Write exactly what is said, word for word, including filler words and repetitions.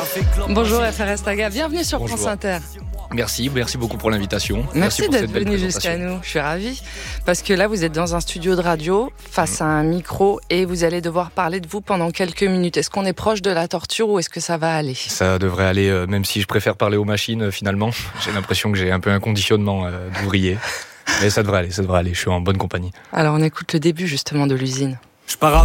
Bonjour F R S Taga, bienvenue sur Bonjour. France Inter. Merci, merci beaucoup pour l'invitation. Merci, pour d'être cette belle venu jusqu'à présentation. nous, je suis ravie. Parce que là, vous êtes dans un studio de radio, face à un micro, et vous allez devoir parler de vous pendant quelques minutes. Est-ce qu'on est proche de la torture ou est-ce que ça va aller ? Ça devrait aller, euh, même si je préfère parler aux machines euh, finalement. J'ai l'impression que j'ai un peu un conditionnement euh, d'ouvrier. Mais ça devrait aller, ça devrait aller, je suis en bonne compagnie. Alors on écoute le début justement de l'usine. Je pars